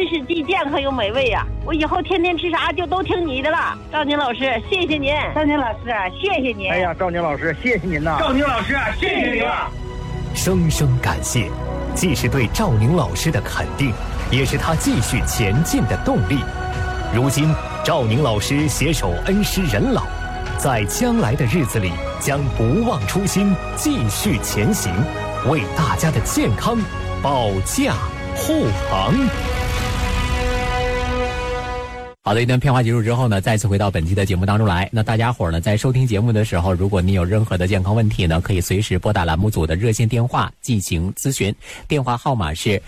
真是既健康又美味呀！我以后天天吃啥就都听你的了。赵宁老师，谢谢您。 赵宁老师，谢谢您。 哎呀，赵宁老师，谢谢您呐！ 赵宁老师，谢谢您了。 声声感谢，既是对赵宁老师的肯定，也是他继续前进的动力。如今，赵宁老师携手恩施人老，在将来的日子里将不忘初心，继续前行，为大家的健康保驾护航。好的，一段片花结束之后呢，再次回到本期的节目当中来。那大家伙呢，在收听节目的时候，如果你有任何的健康问题呢，可以随时拨打栏目组的热线电话进行咨询，电话号码是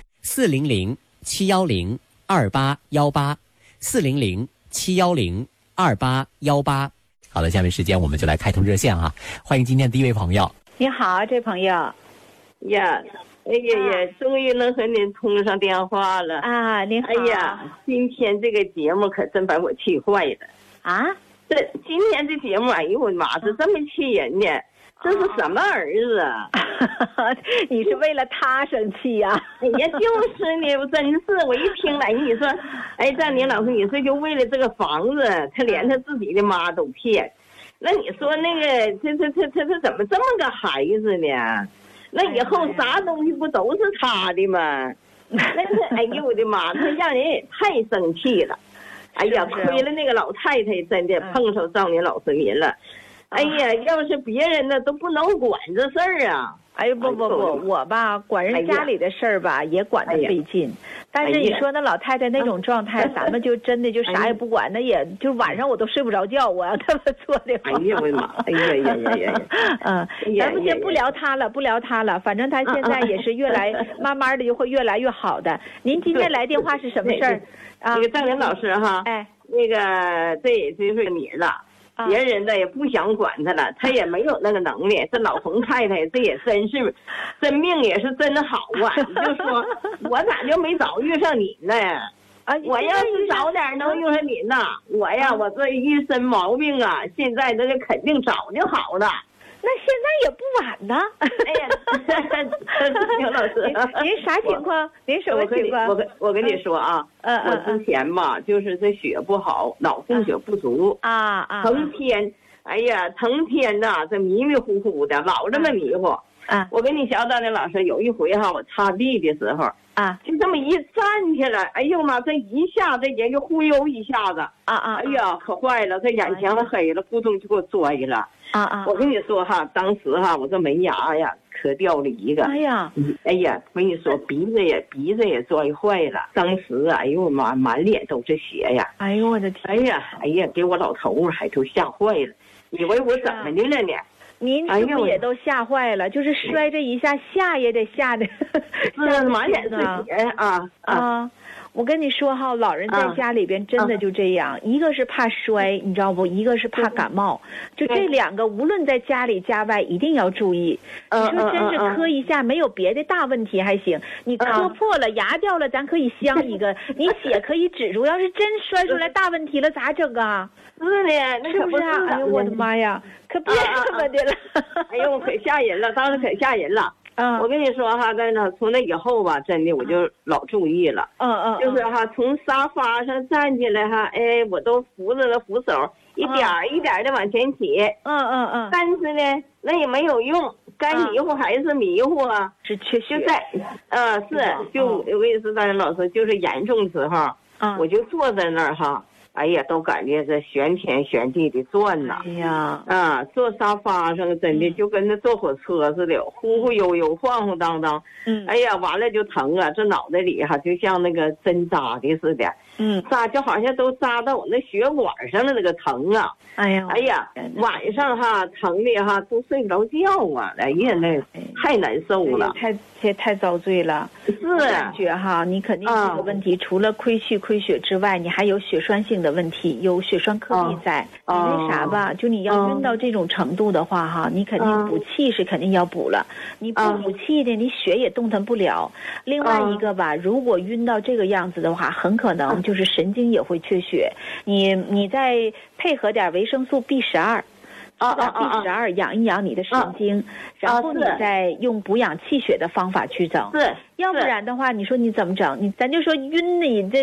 400-710-2818，400-710-2818。好的，下面时间我们就来开通热线哈，欢迎今天第一位朋友。 你好，这朋友。 呀，哎呀，终于能和您通上电话了啊！您好。 哎呀，今天这个节目可真把我气坏了啊！ 今天这节目，哎呦我的妈，是这么气人呢？这是什么儿子啊？ 你是为了他生气呀？ 哎呀，就是呢，我真是，我一听来，你说，哎，赵宁老师，你说就为了这个房子，他连他自己的妈都骗，那你说那个，他怎么这么个孩子呢？那以后啥东西不都是他的吗？那是，哎呦我的妈，他让人也太生气了。哎呀，亏了那个老太太，真的碰上赵宁老师您了。哎呀，要是别人呢都不能管这事儿啊。 哎呦不，我吧管人家里的事儿吧也管得费劲，但是你说那老太太那种状态，咱们就真的就啥也不管，那也就晚上我都睡不着觉，我要这么做的话。 哎呀我的妈！哎呀！ 咱们先不聊他了，反正他现在也是慢慢的就会越来越好的。您今天来电话是什么事儿啊？ 那个赵林老师哈， 哎， 那个这也就是你了。别人的也不想管他了，他也没有那个能力。这老冯太太这也真是，真命也是真好啊！你就说我咋就没早遇上你呢？我要是早点能遇上你呢，我这一身毛病啊，现在这个肯定早就好了。 那现在也不晚呢。 哎呀，刘老师， 您啥情况？您什么情况？ 我跟你说啊，我之前吧，就是这血不好，脑供血不足成天，哎呀，成天呐，这迷迷糊糊的，老这么迷糊。我跟你小赵那老师有一回哈，我擦地的时候就这么一站起来，哎呦妈，这一下这人就忽悠一下子哎呀，可坏了，这眼前还黑了，咕咚就给我拽了。我跟你说哈，当时哈，我这门牙呀，可掉了一个。哎呀，我跟你说，鼻子也拽坏了。当时哎呦我妈，满脸都是血呀！ 哎呦我的天！ 哎呀，给我老头还都吓坏了，以为我怎么的了呢？ 您是不是也都吓坏了？就是摔这一下，吓也得吓的， 是满脸是血啊！ 我跟你说哈，老人在家里边真的就这样，一个是怕摔，你知道不？一个是怕感冒，就这两个，无论在家里家外一定要注意。你说真是磕一下没有别的大问题还行，你磕破了牙掉了，咱可以镶一个，你血可以止住。要是真摔出来大问题了，咋整啊？ 是的， 是不是啊？哎呦我的妈呀，可别这么的了！ 哎呦，可吓人了，当时可吓人了。我跟你说哈，在那从那以后吧，真的我就老注意了。就是哈，从沙发上站起来哈，哎，我都扶着那扶手，一点一点的往前起。但是呢，那也没有用，该迷糊还是迷糊啊。 是缺血。 就在我跟你说，大人老师，就是严重时候，我就坐在那儿哈。哎呀，都感觉这旋天旋地的转呐！ 哎呀， 坐沙发上真的就跟那坐火车似的，忽忽悠悠、晃晃荡荡。哎呀，完了就疼啊！这脑袋里哈，就像那个针扎的似的。扎就好像都扎到我那血管上了，那个疼啊！哎呀，晚上哈疼的哈都睡不着觉啊！哎呀，那太难受了， 太遭罪了。是感觉哈，你肯定这个问题除了亏血之外，你还有血栓性的问题，有血栓颗粒在。你那啥吧，就你要晕到这种程度的话哈，你肯定补气是肯定要补了。你不补气的，你血也动弹不了。另外一个吧，如果晕到这个样子的话，很可能就是神经也会缺血。你再配合点维生素 B12。B12养一养你的神经，然后你再用补养气血的方法去整。要不然的话，你说你怎么整？咱就说晕你这